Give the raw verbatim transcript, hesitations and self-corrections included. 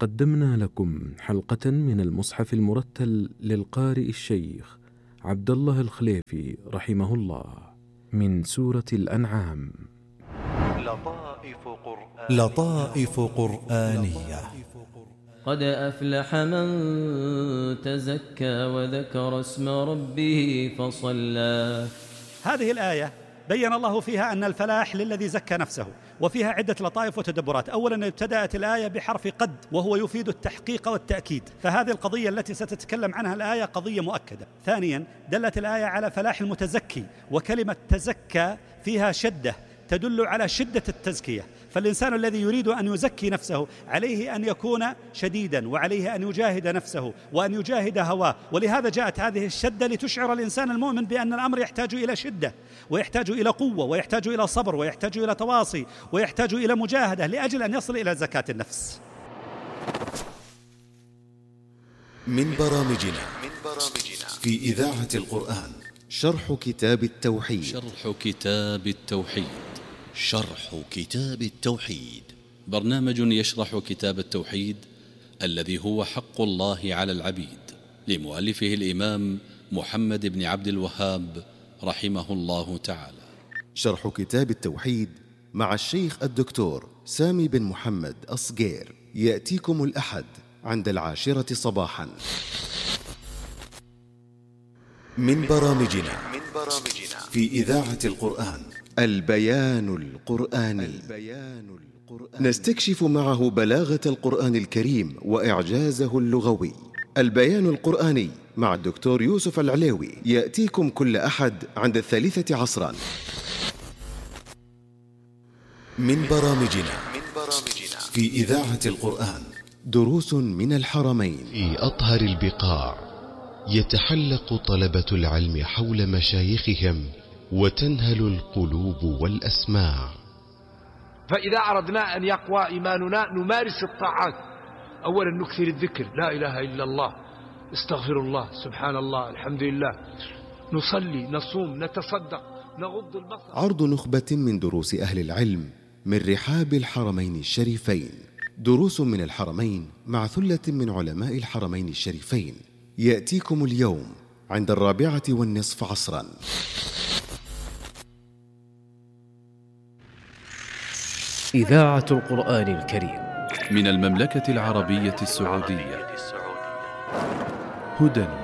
قدمنا لكم حلقة من المصحف المرتل للقارئ الشيخ عبد الله الخليفي رحمه الله من سورة الأنعام. لطائف قرآنية, لطائف قرآنية. قد أفلح من تزكى وذكر اسم ربه فصلى. هذه الآية بين الله فيها أن الفلاح للذي زكى نفسه، وفيها عدة لطائف وتدبرات. أولا ابتدأت الآية بحرف قد وهو يفيد التحقيق والتأكيد، فهذه القضية التي ستتكلم عنها الآية قضية مؤكدة. ثانيا دلت الآية على فلاح المتزكي، وكلمة تزكى فيها شدة تدل على شدة التزكية، فالإنسان الذي يريد أن يزكي نفسه عليه أن يكون شديدا، وعليه أن يجاهد نفسه وأن يجاهد هواه. ولهذا جاءت هذه الشدة لتشعر الإنسان المؤمن بأن الأمر يحتاج إلى شدة، ويحتاج إلى قوة، ويحتاج إلى صبر، ويحتاج إلى تواصي، ويحتاج إلى مجاهدة لأجل أن يصل إلى زكاة النفس. من برامجنا في إذاعة القرآن شرح كتاب التوحيد. شرح كتاب التوحيد شرح كتاب التوحيد برنامج يشرح كتاب التوحيد الذي هو حق الله على العبيد، لمؤلفه الإمام محمد بن عبد الوهاب رحمه الله تعالى. شرح كتاب التوحيد مع الشيخ الدكتور سامي بن محمد أصغير يأتيكم الأحد عند العاشرة صباحا. من برامجنا في إذاعة القرآن البيان القرآني. نستكشف معه بلاغة القرآن الكريم وإعجازه اللغوي. البيان القرآني مع الدكتور يوسف العليوي يأتيكم كل أحد عند الثالثة عصرا. من برامجنا في إذاعة القرآن دروس من الحرمين. في أطهر البقاع يتحلق طلبة العلم حول مشايخهم وتنهل القلوب والأسماع. فإذا أردنا أن يقوى إيماننا نمارس الطاعات. أولا نكثر الذكر، لا إله إلا الله، استغفر الله، سبحان الله، الحمد لله، نصلي، نصوم، نتصدق، نغض البصر. عرض نخبة من دروس أهل العلم من رحاب الحرمين الشريفين. دروس من الحرمين مع ثلة من علماء الحرمين الشريفين يأتيكم اليوم عند الرابعة والنصف عصرا. إذاعة القرآن الكريم من المملكة العربية السعودية. هدى